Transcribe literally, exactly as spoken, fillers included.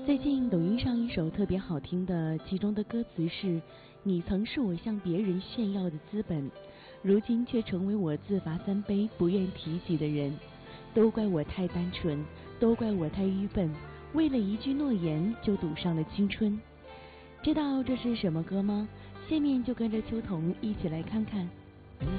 最近抖音上一首特别好听的，其中的歌词是：你曾是我向别人炫耀的资本，如今却成为我自罚三杯不愿提起的人。都怪我太单纯，都怪我太愚笨，为了一句诺言就赌上了青春。知道这是什么歌吗？下面就跟着秋桐一起来看看。